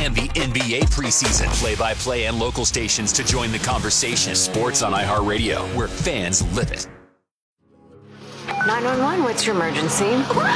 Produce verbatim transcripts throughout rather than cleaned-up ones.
and the N B A preseason. Play-by-play and local stations to join the conversation. Sports on iHeartRadio, where fans live it. nine one one, what's your emergency?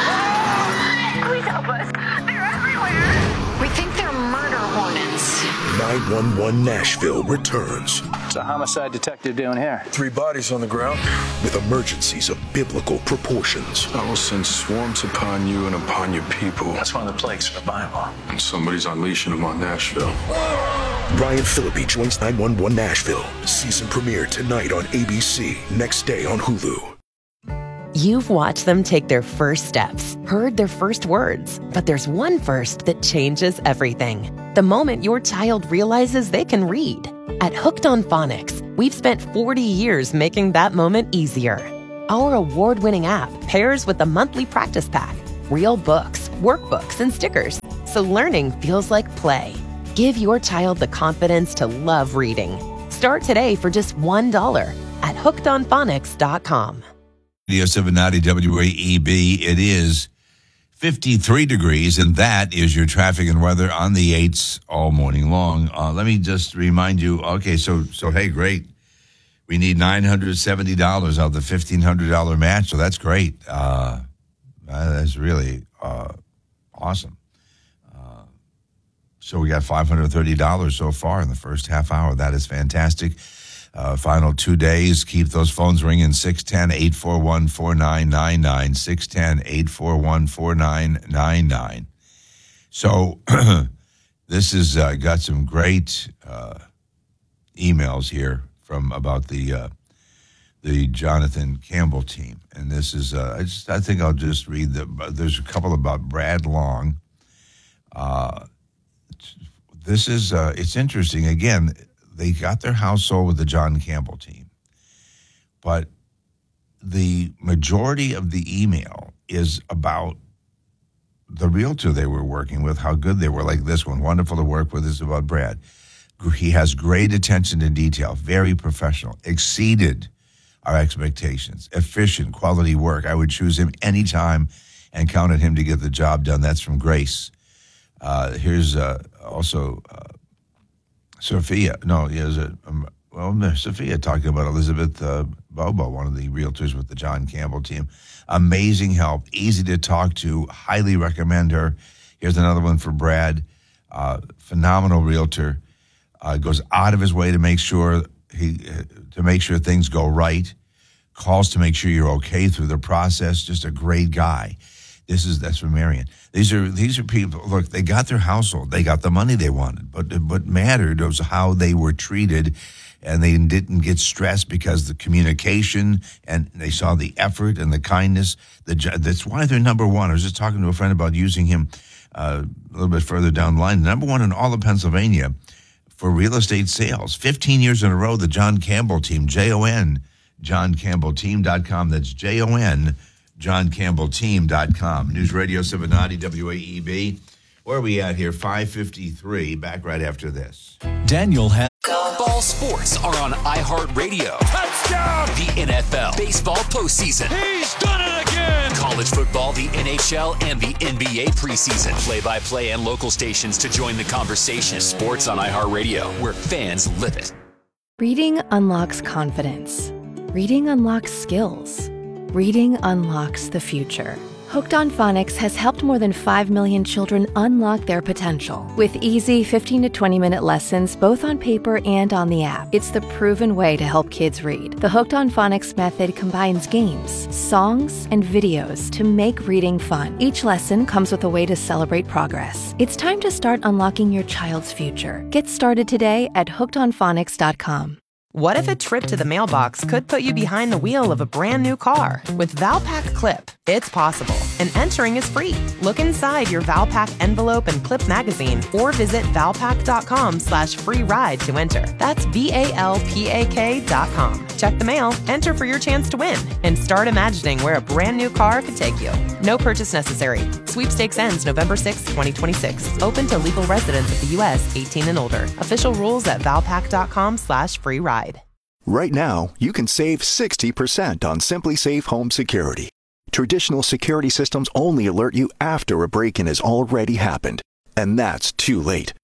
Please help us. They're everywhere. We think they're murder hornets. nine one one Nashville returns. What's a homicide detective doing here? Three bodies on the ground. With emergencies of biblical proportions. I will send swarms upon you and upon your people. That's one of the plagues of the Bible. And somebody's unleashing them on Nashville. Brian Phillippe joins nine one one Nashville. Season premiere tonight on A B C. Next day on Hulu. You've watched them take their first steps, heard their first words, but there's one first that changes everything. The moment your child realizes they can read. At Hooked on Phonics, we've spent forty years making that moment easier. Our award-winning app pairs with a monthly practice pack, real books, workbooks, and stickers, so learning feels like play. Give your child the confidence to love reading. Start today for just one dollar at hooked on phonics dot com. Radio seven ninety W A E B. It is fifty-three degrees, and that is your traffic and weather on the eights all morning long. Uh, let me just remind you, okay, so, so hey, great. We need nine hundred seventy dollars out of the fifteen hundred dollars match, so that's great. Uh, that's really uh, awesome. Uh, so we got five hundred thirty dollars so far in the first half hour. That is fantastic. Uh, final two days. Keep those phones ringing. six one zero, eight four one, four nine nine nine. six one zero, eight four one, four nine nine nine. So this has uh, got some great uh, emails here from about the uh, the Jonathan Campbell team. And this is, uh, I just I think I'll just read the, there's a couple about Brad Long. Uh, this is, uh, it's interesting. Again, they got their house sold with the John Campbell team, but the majority of the email is about the realtor they were working with, how good they were, like this one, wonderful to work with, is about Brad. He has great attention to detail, very professional, exceeded our expectations, efficient, quality work. I would choose him anytime and count on him to get the job done. That's from Grace. Uh, here's uh, also... Uh, Sophia, no, he has a, um, well, Sophia talking about Elizabeth uh, Bobo, one of the realtors with the John Campbell team. Amazing help, easy to talk to, highly recommend her. Here's another one for Brad, uh, phenomenal realtor, uh, goes out of his way to make sure he to make sure things go right, calls to make sure you're okay through the process. Just a great guy. This is that's from Marion. These are these are people. Look, they got their household, they got the money they wanted, but what mattered was how they were treated, and they didn't get stressed because the communication, and they saw the effort and the kindness. The, that's why they're number one. I was just talking to a friend about using him uh, a little bit further down the line. Number one in all of Pennsylvania for real estate sales. Fifteen years in a row. The John Campbell team, J O N, john campbell team dot com. That's J O N. john campbell team dot com. News Radio seven ninety W A E B. Where are we at here? five fifty-three. Back right after this. Daniel has... Ball sports are on iHeartRadio. Touchdown! The N F L, baseball postseason. He's done it again! College football, the N H L, and the N B A preseason. Play-by-play and local stations to join the conversation. Sports on iHeartRadio, where fans live it. Reading unlocks confidence. Reading unlocks skills. Reading unlocks the future. Hooked on Phonics has helped more than five million children unlock their potential. With easy fifteen to twenty minute lessons both on paper and on the app, it's the proven way to help kids read. The Hooked on Phonics method combines games, songs, and videos to make reading fun. Each lesson comes with a way to celebrate progress. It's time to start unlocking your child's future. Get started today at hooked on phonics dot com. What if a trip to the mailbox could put you behind the wheel of a brand new car? With Valpak Clip, it's possible, and entering is free. Look inside your Valpak envelope and clip magazine, or visit valpak.com slash free ride to enter. That's V-A-L-P-A-K dot com. Check the mail, enter for your chance to win, and start imagining where a brand new car could take you. No purchase necessary. Sweepstakes ends November sixth, twenty twenty-six. Open to legal residents of the U S eighteen and older. Official rules at valpak.com slash free ride. Right now, you can save sixty percent on Simply Safe Home Security. Traditional security systems only alert you after a break-in has already happened. And that's too late.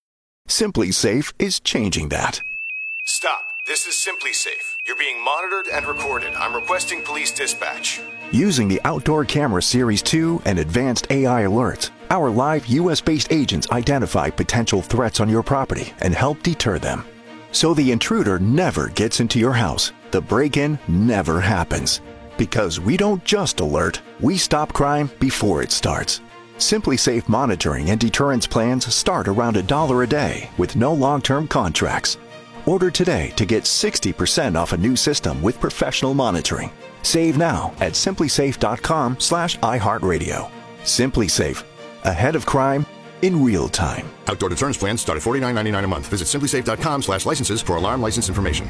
Simply Safe is changing that. Stop. This is Simply Safe. You're being monitored and recorded. I'm requesting police dispatch. Using the Outdoor Camera Series two and advanced A I alerts, our live U S-based agents identify potential threats on your property and help deter them. So the intruder never gets into your house. The break-in never happens. Because we don't just alert, we stop crime before it starts. Simply Safe monitoring and deterrence plans start around a dollar a day with no long-term contracts. Order today to get sixty percent off a new system with professional monitoring. Save now at simplysafe.com slash iHeartRadio. Simply Safe. Ahead of crime in real time. Outdoor deterrence plans start at forty-nine ninety-nine a month. Visit simplysafe.com slash licenses for alarm license information.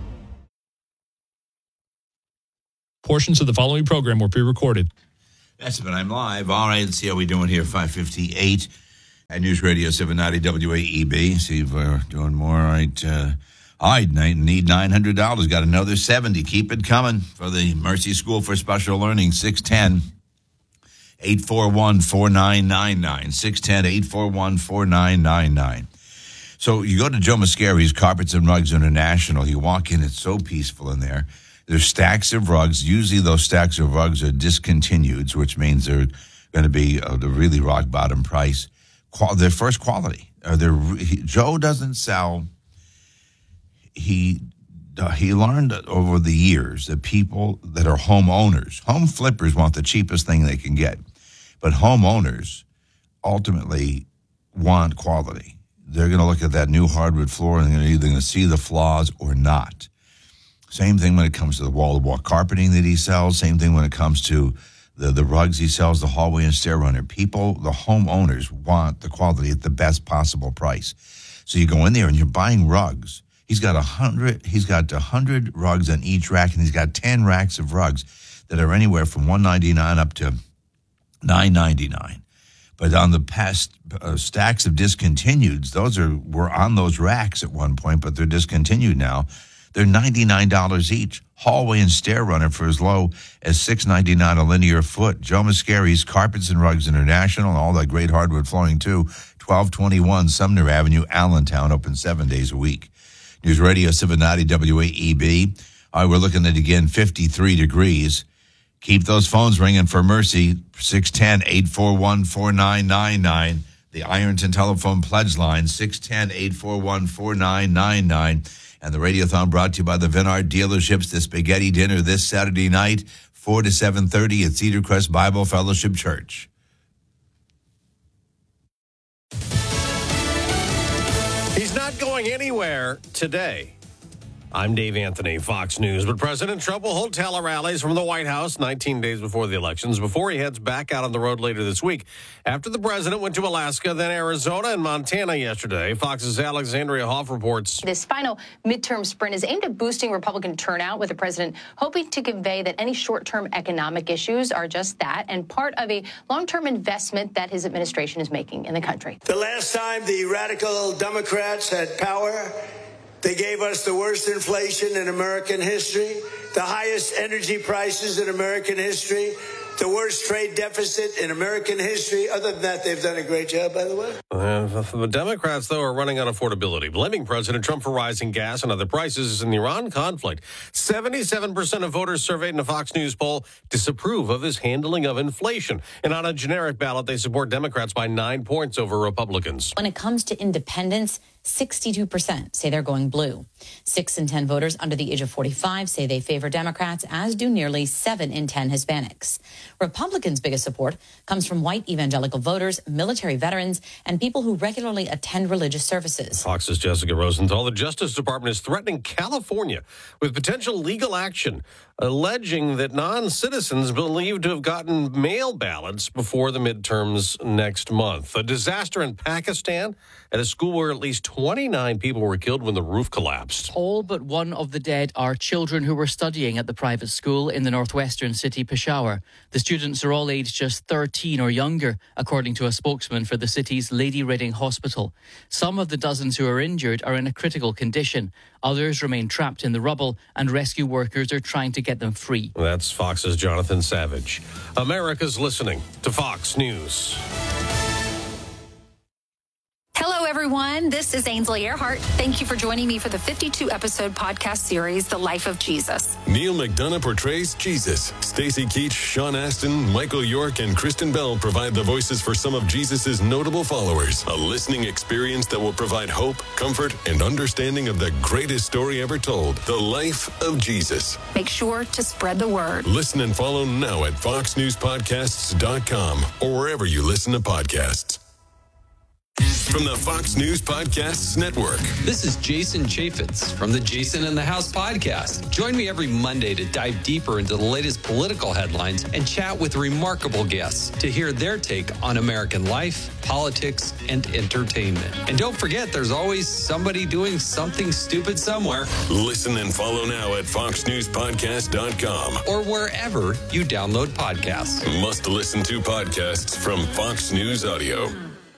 Portions of the following program were pre-recorded. That's it, but I'm live. All right, let's see how we're doing here. five fifty-eight at News Radio seven ninety W A E B. See if we're doing more. All right. Uh, I need nine hundred dollars. Got another seventy. Keep it coming for the Mercy School for Special Learning. six one zero, eight four one, four nine nine nine. six one zero, eight four one, four nine nine nine. So you go to Joe Mascari's Carpets and Rugs International. You walk in, it's so peaceful in there. There's stacks of rugs. Usually those stacks of rugs are discontinued, which means they're going to be uh, the really rock bottom price. Qual- they're first quality. Uh, they're re- he, Joe doesn't sell. He uh, he learned over the years that people that are homeowners, home flippers want the cheapest thing they can get, but homeowners ultimately want quality. They're going to look at that new hardwood floor and they're either going to see the flaws or not. Same thing when it comes to the wall-to-wall carpeting that he sells. Same thing when it comes to the, the rugs he sells, the hallway and stair runner. People, the homeowners, want the quality at the best possible price. So you go in there and you're buying rugs. He's got a hundred. He's got a hundred rugs on each rack, and he's got ten racks of rugs that are anywhere from one ninety-nine up to nine ninety-nine. But on the past uh, stacks of discontinueds, those are were on those racks at one point, but they're discontinued now. They're ninety-nine dollars each. Hallway and stair runner for as low as six ninety-nine a linear foot. Joe Mascari's Carpets and Rugs International, and all that great hardwood flooring too. twelve twenty-one Sumner Avenue, Allentown, open seven days a week. News Radio seven ninety W A E B. All right, we're looking at, again, fifty-three degrees. Keep those phones ringing for Mercy. six one zero, eight four one, four nine nine nine. The Ironton Telephone Pledge Line, six one zero, eight four one, four nine nine nine. And the Radiothon brought to you by the Vinard Dealerships. The spaghetti dinner this Saturday night, four to seven thirty at Cedar Crest Bible Fellowship Church. He's not going anywhere today. I'm Dave Anthony, Fox News. But President Trump will hold tele-rallies from the White House nineteen days before the elections, before he heads back out on the road later this week. After the president went to Alaska, then Arizona and Montana yesterday. Fox's Alexandria Hoff reports. This final midterm sprint is aimed at boosting Republican turnout, with the president hoping to convey that any short-term economic issues are just that, and part of a long-term investment that his administration is making in the country. The last time the radical Democrats had power, they gave us the worst inflation in American history, the highest energy prices in American history, the worst trade deficit in American history. Other than that, they've done a great job, by the way. Uh, the Democrats, though, are running on affordability, blaming President Trump for rising gas and other prices in the Iran conflict. seventy-seven percent of voters surveyed in a Fox News poll disapprove of his handling of inflation. And on a generic ballot, they support Democrats by nine points over Republicans. When it comes to independence, sixty-two percent say they're going blue. Six in ten voters under the age of forty-five say they favor Democrats, as do nearly seven in ten Hispanics. Republicans' biggest support comes from white evangelical voters, military veterans, and people who regularly attend religious services. Fox's Jessica Rosenthal. The Justice Department is threatening California with potential legal action, alleging that non-citizens believed to have gotten mail ballots before the midterms next month. A disaster in Pakistan at a school where at least twenty-nine people were killed when the roof collapsed. All but one of the dead are children who were studying at the private school in the northwestern city Peshawar. The students are all aged just thirteen or younger, according to a spokesman for the city's Lady Reading Hospital. Some of the dozens who are injured are in a critical condition. Others remain trapped in the rubble, and rescue workers are trying to get them free. That's Fox's Jonathan Savage. America's listening to Fox News. Hello, everyone. everyone. This is Ainsley Earhart. Thank you for joining me for the fifty-two episode podcast series, The Life of Jesus. Neil McDonough portrays Jesus. Stacey Keach, Sean Astin, Michael York, and Kristen Bell provide the voices for some of Jesus' notable followers. A listening experience that will provide hope, comfort, and understanding of the greatest story ever told, The Life of Jesus. Make sure to spread the word. Listen and follow now at fox news podcasts dot com or wherever you listen to podcasts. From the Fox News Podcasts Network. This is Jason Chaffetz from the Jason in the House podcast. Join me every Monday to dive deeper into the latest political headlines and chat with remarkable guests to hear their take on American life, politics, and entertainment. And don't forget, there's always somebody doing something stupid somewhere. Listen and follow now at fox news podcast dot com or wherever you download podcasts. Must listen to podcasts from Fox News Audio.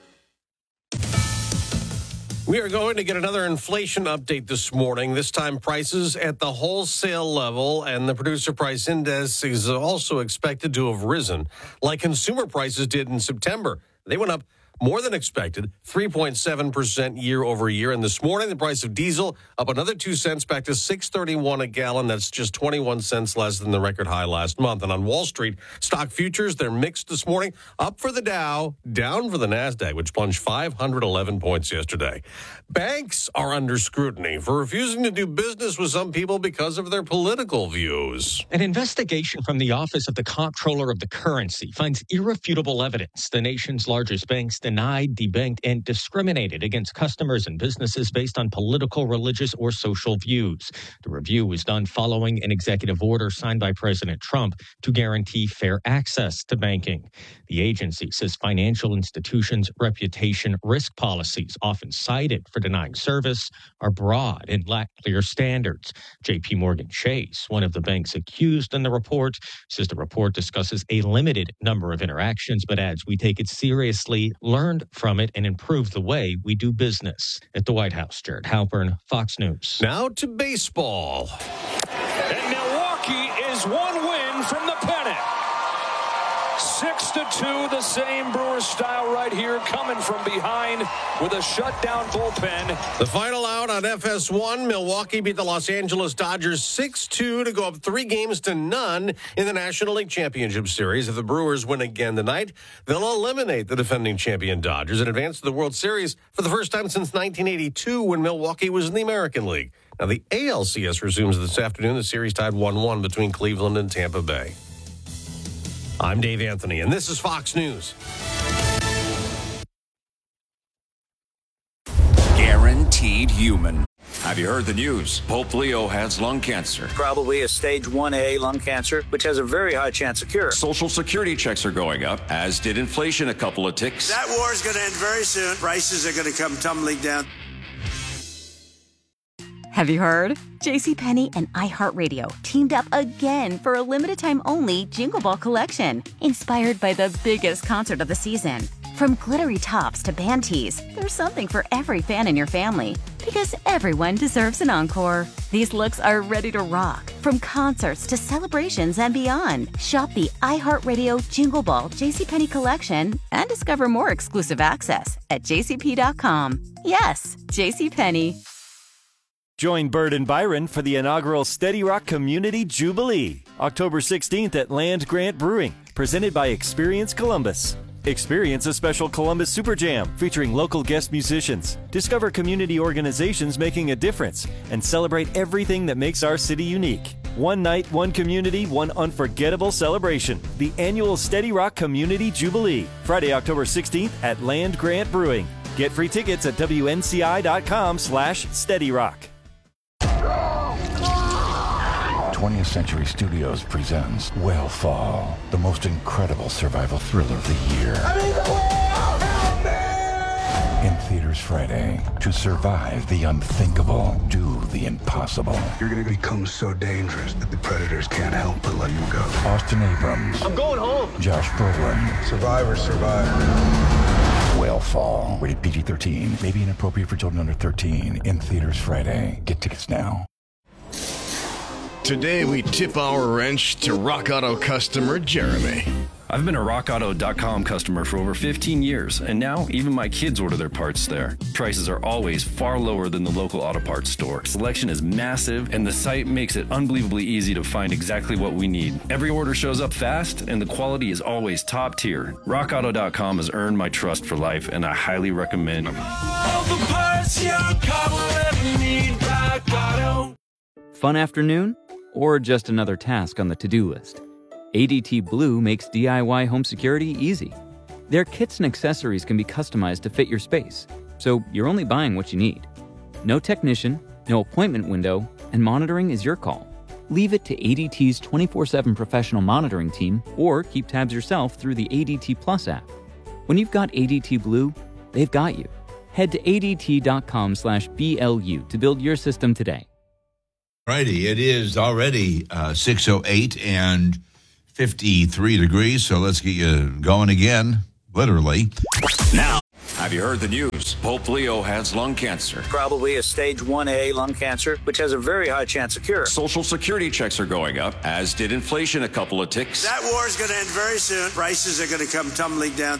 We are going to get another inflation update this morning. This time, prices at the wholesale level, and the producer price index is also expected to have risen, like consumer prices did in September. They went up more than expected, three point seven percent year over year. And this morning, the price of diesel up another two cents back to six thirty-one a gallon. That's just twenty-one cents less than the record high last month. And on Wall Street, stock futures, they're mixed this morning. Up for the Dow, down for the NASDAQ, which plunged five hundred eleven points yesterday. Banks are under scrutiny for refusing to do business with some people because of their political views. An investigation from the Office of the Comptroller of the Currency finds irrefutable evidence the nation's largest banks denied, debanked, and discriminated against customers and businesses based on political, religious, or social views. The review was done following an executive order signed by President Trump to guarantee fair access to banking. The agency says financial institutions' reputation risk policies, often cited for denying service, are broad and lack clear standards. J P Morgan Chase, one of the banks accused in the report, says the report discusses a limited number of interactions, but adds we take it seriously, learned from it, and improve the way we do business. At the White House, Jared Halpern, Fox News. Now to baseball. And Milwaukee is one win from the pennant. Six to two, the same Brewers style right here, coming from behind with a shutdown bullpen. The final out on F S one, Milwaukee beat the Los Angeles Dodgers six two to go up three games to none in the National League Championship Series. If the Brewers win again tonight, they'll eliminate the defending champion Dodgers and advance to the World Series for the first time since nineteen eighty-two when Milwaukee was in the American League. Now, the A L C S resumes this afternoon. The series tied one one between Cleveland and Tampa Bay. I'm Dave Anthony, and this is Fox News. Guaranteed human. Have you heard the news? Pope Leo has lung cancer. Probably a stage one A lung cancer, which has a very high chance of cure. Social security checks are going up, as did inflation a couple of ticks. That war is going to end very soon. Prices are going to come tumbling down. Have you heard? JCPenney and iHeartRadio teamed up again for a limited time only Jingle Ball collection, inspired by the biggest concert of the season. From glittery tops to band tees, there's something for every fan in your family, because everyone deserves an encore. These looks are ready to rock, from concerts to celebrations and beyond. Shop the iHeartRadio Jingle Ball JCPenney collection and discover more exclusive access at j c p dot com. Yes, JCPenney. Join Bird and Byron for the inaugural Steady Rock Community Jubilee, October sixteenth at Land Grant Brewing, presented by Experience Columbus. Experience a special Columbus Super Jam featuring local guest musicians. Discover community organizations making a difference and celebrate everything that makes our city unique. One night, one community, one unforgettable celebration. The annual Steady Rock Community Jubilee, Friday, October sixteenth at Land Grant Brewing. Get free tickets at w n c i dot com slash steady rock. twentieth Century Studios presents Whale-Fall, the most incredible survival thriller of the year. I'm in the whale! Help me! In theaters Friday. To survive the unthinkable, do the impossible. You're gonna become so dangerous that the predators can't help but let you go. Austin Abrams. I'm going home. Josh Brolin. Survivor, survivor. Whale-Fall. Rated P G thirteen. May be inappropriate for children under thirteen. In theaters Friday. Get tickets now. Today we tip our wrench to Rock Auto customer Jeremy. I've been a rock auto dot com customer for over fifteen years, and now even my kids order their parts there. Prices are always far lower than the local auto parts store. Selection is massive, and the site makes it unbelievably easy to find exactly what we need. Every order shows up fast, and the quality is always top tier. rock auto dot com has earned my trust for life, and I highly recommend them. All the parts your car will ever need, Rock Auto. Fun afternoon? Or just another task on the to-do list? A D T Blue makes D I Y home security easy. Their kits and accessories can be customized to fit your space, so you're only buying what you need. No technician, no appointment window, and monitoring is your call. Leave it to A D T's twenty-four seven professional monitoring team, or keep tabs yourself through the A D T Plus app. When you've got A D T Blue, they've got you. Head to A D T dot com slash B L U to build your system today. Righty, it is already uh, six oh eight and fifty-three degrees, so let's get you going again, literally. Now, have you heard the news? Pope Leo has lung cancer. Probably a stage one A lung cancer, which has a very high chance of cure. Social security checks are going up, as did inflation a couple of ticks. That war is going to end very soon. Prices are going to come tumbling down.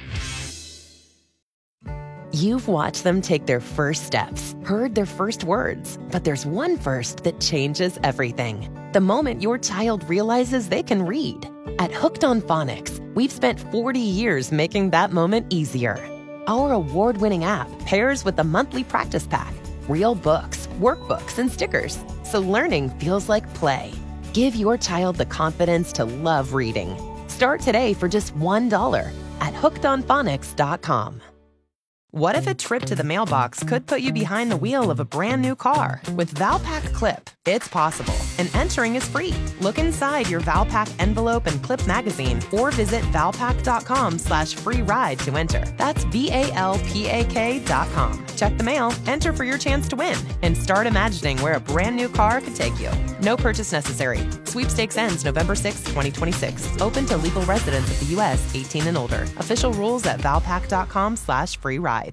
You've watched them take their first steps, heard their first words, but there's one first that changes everything. The moment your child realizes they can read. At Hooked on Phonics, we've spent forty years making that moment easier. Our award-winning app pairs with a monthly practice pack, real books, workbooks, and stickers, so learning feels like play. Give your child the confidence to love reading. Start today for just one dollar at hooked on phonics dot com. What if a trip to the mailbox could put you behind the wheel of a brand new car? With Valpak Clip, it's possible, and entering is free. Look inside your Valpak envelope and clip magazine, or visit valpak dot com slash free ride to enter. That's V A L P A K dot com. Check the mail, enter for your chance to win, and start imagining where a brand new car could take you. No purchase necessary. Sweepstakes ends November sixth, twenty twenty-six. Open to legal residents of the U S eighteen and older. Official rules at valpak dot com slash free ride.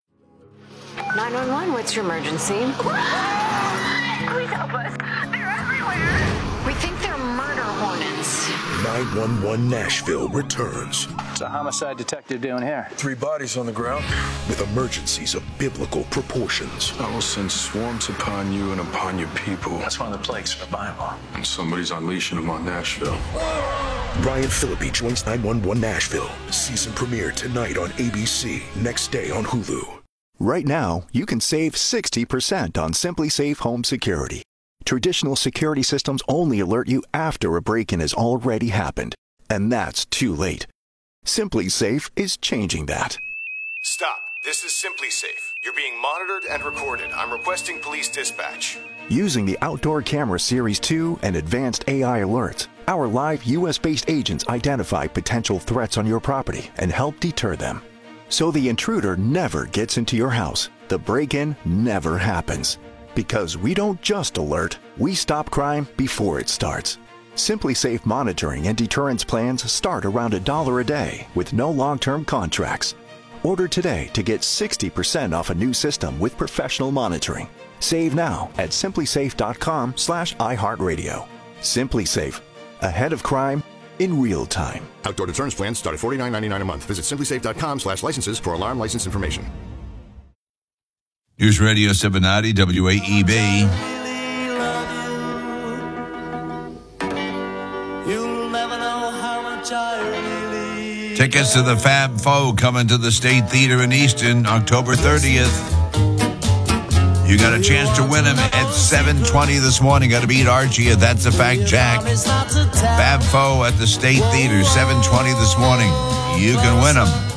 nine one one, what's your emergency? Please help us. They're everywhere. We think they're murder hornets. nine one one Nashville returns. What's a homicide detective doing here? Three bodies on the ground with emergencies of biblical proportions. I will send swarms upon you and upon your people. That's one of the plagues in the Bible. And somebody's unleashing them on Nashville. Brian Phillippe joins nine one one Nashville. Season premiere tonight on A B C. Next day on Hulu. Right now, you can save sixty percent on SimpliSafe Home Security. Traditional security systems only alert you after a break-in has already happened, and that's too late. SimpliSafe is changing that. Stop. This is SimpliSafe. You're being monitored and recorded. I'm requesting police dispatch. Using the Outdoor Camera Series two and advanced A I alerts, our live U S-based agents identify potential threats on your property and help deter them. So the intruder never gets into your house. The break-in never happens. Because we don't just alert, we stop crime before it starts. SimpliSafe monitoring and deterrence plans start around a dollar a day with no long-term contracts. Order today to get sixty percent off a new system with professional monitoring. Save now at simplisafe dot com slash iHeartRadio. SimpliSafe, ahead of crime in real time. Outdoor deterrence plans start at forty-nine ninety-nine a month. Visit simplisafe dot com slash licenses for alarm license information. News Radio seven ninety W A E B. Tickets to the Fab Four coming to the State Theater in Easton October thirtieth. You got a chance to win them at seven twenty this morning. Got to beat Archie at That's a Fact Jack. Fab Four at the State Theater, seven twenty this morning. You can win them.